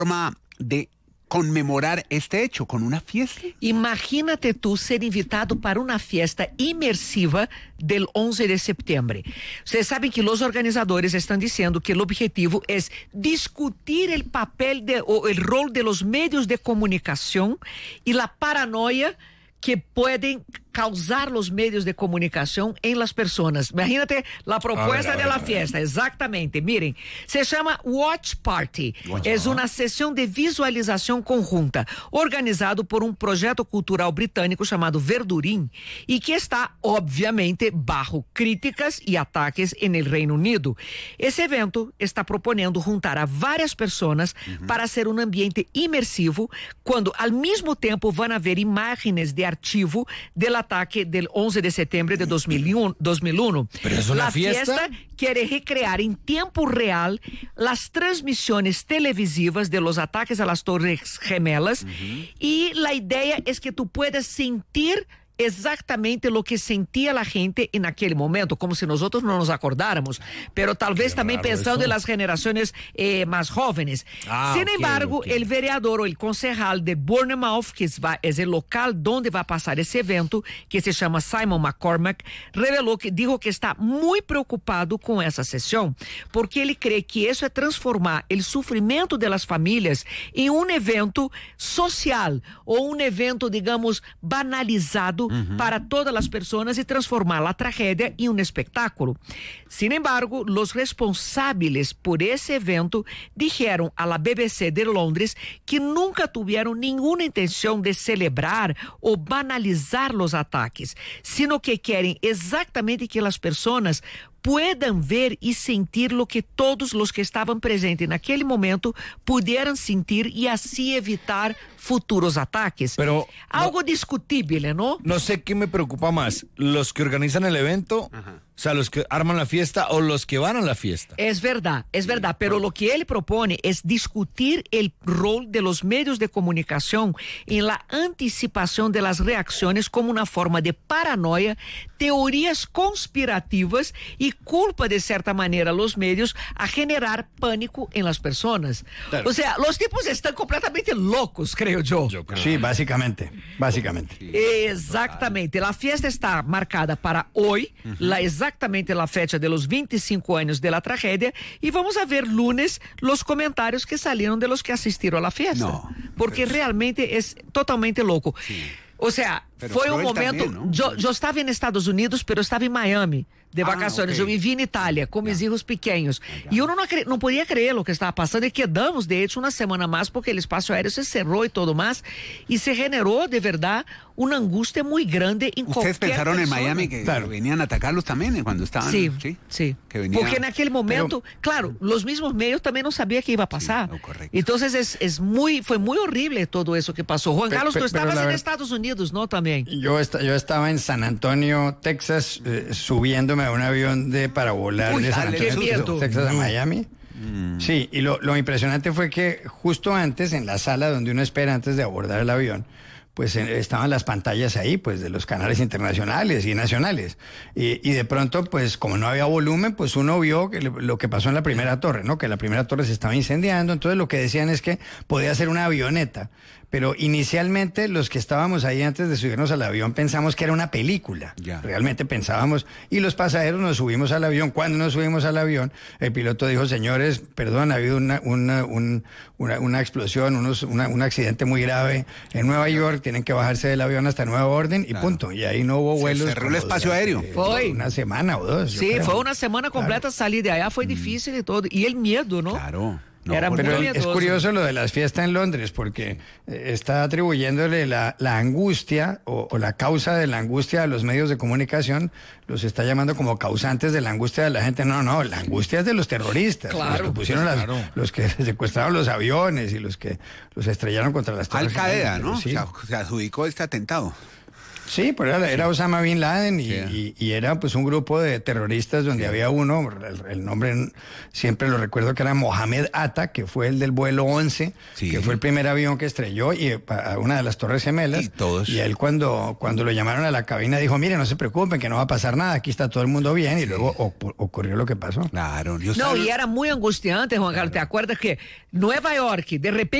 forma de conmemorar este hecho con una fiesta. Imagínate tú ser invitado para una fiesta inmersiva del 11 de septiembre. Ustedes saben que los organizadores están diciendo que el objetivo es discutir el papel o el rol de los medios de comunicación y la paranoia que pueden causar los medios de comunicación en las personas. Imagínate la propuesta de la fiesta, exactamente. Miren, se llama Watch Party. Es una sesión de visualización conjunta, organizado por un proyecto cultural británico llamado Verdurin y que está, obviamente, bajo críticas y ataques en el Reino Unido. Ese evento está proponiendo juntar a varias personas para hacer un ambiente inmersivo, cuando al mismo tiempo van a ver imágenes de archivo del ataque del 11 de septiembre de 2001. ¿Pero es una fiesta quiere recrear en tiempo real las transmisiones televisivas de los ataques a las Torres Gemelas y la idea es que tú puedas sentir exactamente lo que sentía la gente en aquel momento, como si nosotros no nos acordáramos, pero tal vez también pensando en las generaciones más jóvenes. Sin embargo, el vereador o el concejal de Bournemouth, que es el local donde va a pasar ese evento, que se llama Simon McCormack, dijo que está muy preocupado con esa sesión, porque él cree que eso es transformar el sufrimiento de las familias en un evento social o un evento, digamos, banalizado para todas las personas y transformar la tragedia en un espectáculo. Sin embargo, los responsables por ese evento dijeron a la BBC de Londres que nunca tuvieron ninguna intención de celebrar o banalizar los ataques, sino que quieren exactamente que las personas puedan ver y sentir lo que todos los que estaban presentes en aquel momento pudieran sentir y así evitar futuros ataques. Pero algo discutible, ¿no? No sé qué me preocupa más, los que organizan el evento, o sea, los que arman la fiesta o los que van a la fiesta. Es verdad, pero lo que él propone es discutir el rol de los medios de comunicación en la anticipación de las reacciones como una forma de paranoia, teorías conspirativas y culpa de cierta manera a los medios a generar pánico en las personas. Claro. O sea, los tipos están completamente locos, creo yo. Sí, básicamente. Exactamente. La fiesta está marcada para hoy, exactamente la fecha de los 25 años de la tragedia, y vamos a ver lunes los comentarios que salieron de los que asistieron a la fiesta. Porque realmente es totalmente loco. Sí. O sea, fue un momento, también, ¿no? Yo estaba en Estados Unidos, pero estaba en Miami de vacaciones. Yo viví en Italia con mis hijos pequeños y uno no podía creer lo que estaba pasando y quedamos, de hecho, una semana más porque el espacio aéreo se cerró y todo más y se generó de verdad una angustia muy grande en ¿Ustedes pensaron persona. En Miami que venían a atacarlos también cuando estaban? Sí. Que venía... Porque en aquel momento, claro, los mismos medios también no sabían qué iba a pasar. Entonces fue muy horrible todo eso que pasó. Juan Carlos, tú estabas en Estados Unidos, ¿no? También. Yo estaba en San Antonio, Texas, subiéndome a un avión para volar de San Antonio, Texas a Miami. Sí, y lo impresionante fue que justo antes, en la sala donde uno espera antes de abordar el avión, pues estaban las pantallas ahí, pues de los canales internacionales y nacionales. Y de pronto, pues como no había volumen, pues uno vio lo que pasó en la primera torre, ¿no? Que la primera torre se estaba incendiando, entonces lo que decían es que podía ser una avioneta. Pero inicialmente los que estábamos ahí antes de subirnos al avión pensamos que era una película. Realmente pensábamos, y los pasajeros nos subimos al avión. Cuando nos subimos al avión, el piloto dijo, señores, perdón, ha habido una explosión, un accidente muy grave en Nueva York, tienen que bajarse del avión hasta nueva orden y punto. Y ahí no hubo vuelos. Se cerró el espacio aéreo. Fue una semana o dos. Sí, fue una semana completa salir de allá, fue difícil y todo. Y el miedo, ¿no? Claro. Pero es curioso lo de las fiestas en Londres porque está atribuyéndole la angustia o la causa de la angustia a los medios de comunicación, los está llamando como causantes de la angustia de la gente. No, la angustia es de los terroristas, los que pusieron los que secuestraron los aviones y los que los estrellaron contra las torres. Al Qaeda, ¿no? Sí. Se adjudicó este atentado. Sí, pero era Osama Bin Laden y era pues un grupo de terroristas donde había uno, el nombre siempre lo recuerdo, que era Mohamed Atta, que fue el del vuelo 11, que fue el primer avión que estrelló y a una de las Torres Gemelas. Y él cuando lo llamaron a la cabina dijo, mire, no se preocupen, que no va a pasar nada, aquí está todo el mundo bien, y luego ocurrió lo que pasó. Claro. No, y era muy angustiante, Juan Carlos, ¿te acuerdas que Nueva York, de repente